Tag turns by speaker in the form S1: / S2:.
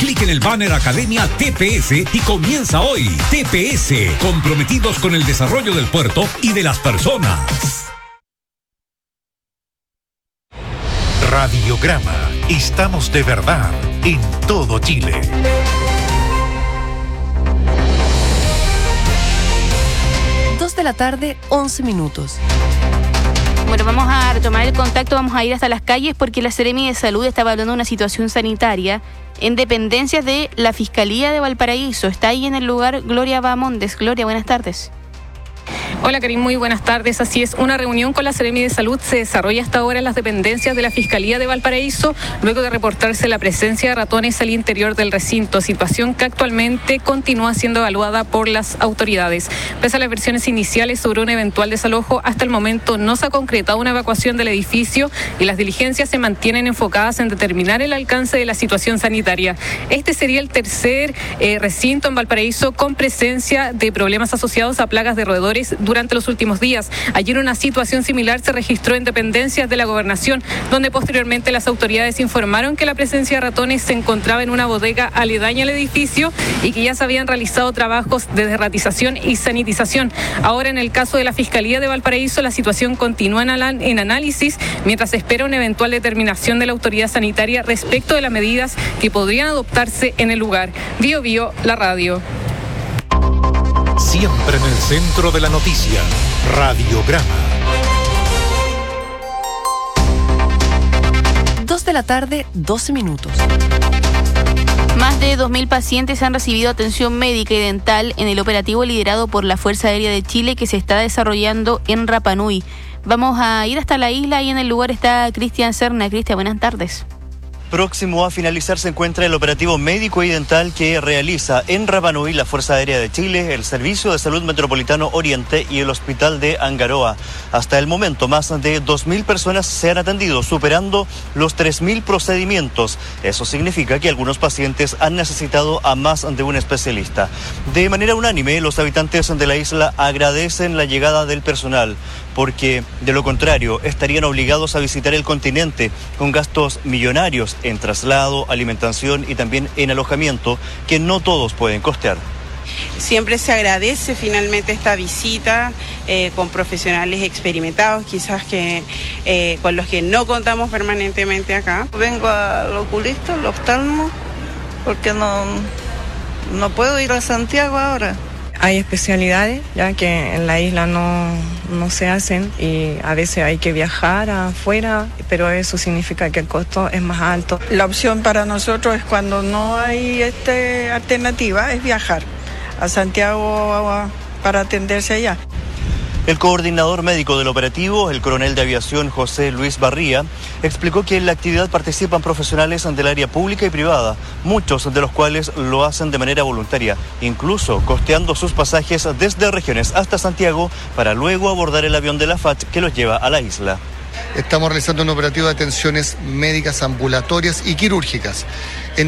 S1: clic en el banner Academia TPS y comienza hoy. TPS, comprometidos con el desarrollo del puerto y de las personas.
S2: Radiograma. Estamos de verdad en todo Chile.
S3: 2 de la tarde, 11 minutos.
S4: Bueno, vamos a retomar el contacto, vamos a ir hasta las calles porque la Seremi de Salud estaba hablando de una situación sanitaria en dependencias de la Fiscalía de Valparaíso. Está ahí en el lugar Gloria Bamondes. Gloria, buenas tardes.
S5: Hola Karim, muy buenas tardes. Así es, una reunión con la Seremi de Salud se desarrolla hasta ahora en las dependencias de la Fiscalía de Valparaíso, luego de reportarse la presencia de ratones al interior del recinto, situación que actualmente continúa siendo evaluada por las autoridades. Pese a las versiones iniciales sobre un eventual desalojo, hasta el momento no se ha concretado una evacuación del edificio y las diligencias se mantienen enfocadas en determinar el alcance de la situación sanitaria. Este sería el tercer recinto en Valparaíso con presencia de problemas asociados a plagas de roedores durante los últimos días. Ayer una situación similar se registró en dependencias de la Gobernación, donde posteriormente las autoridades informaron que la presencia de ratones se encontraba en una bodega aledaña al edificio y que ya se habían realizado trabajos de derratización y sanitización. Ahora, en el caso de la Fiscalía de Valparaíso, la situación continúa en análisis, mientras se espera una eventual determinación de la autoridad sanitaria respecto de las medidas que podrían adoptarse en el lugar. Bio Bio, la radio.
S2: Siempre en el centro de la noticia. Radiograma.
S3: 2 de la tarde, 12 minutos.
S4: Más de 2.000 pacientes han recibido atención médica y dental en el operativo liderado por la Fuerza Aérea de Chile que se está desarrollando en Rapa Nui. Vamos a ir hasta la isla y en el lugar está Cristian Serna. Cristian, buenas tardes.
S6: Próximo a finalizar se encuentra el operativo médico y dental que realiza en Rapa Nui la Fuerza Aérea de Chile, el Servicio de Salud Metropolitano Oriente y el Hospital de Angaroa. Hasta el momento, más de 2.000 personas se han atendido, superando los 3.000 procedimientos. Eso significa que algunos pacientes han necesitado a más de un especialista. De manera unánime, los habitantes de la isla agradecen la llegada del personal, porque de lo contrario estarían obligados a visitar el continente con gastos millonarios en traslado, alimentación y también en alojamiento que no todos pueden costear.
S7: Siempre se agradece finalmente esta visita con profesionales experimentados, quizás que con los que no contamos permanentemente acá.
S8: Vengo al oculista, al oftalmo, porque no puedo ir a Santiago ahora.
S9: Hay especialidades ya que en la isla no se hacen y a veces hay que viajar afuera, pero eso significa que el costo es más alto.
S8: La opción para nosotros es cuando no hay alternativa, es viajar a Santiago para atenderse allá.
S6: El coordinador médico del operativo, el coronel de aviación José Luis Barría, explicó que en la actividad participan profesionales del área pública y privada, muchos de los cuales lo hacen de manera voluntaria, incluso costeando sus pasajes desde regiones hasta Santiago para luego abordar el avión de la FACH que los lleva a la isla.
S10: Estamos realizando un operativo de atenciones médicas ambulatorias y quirúrgicas.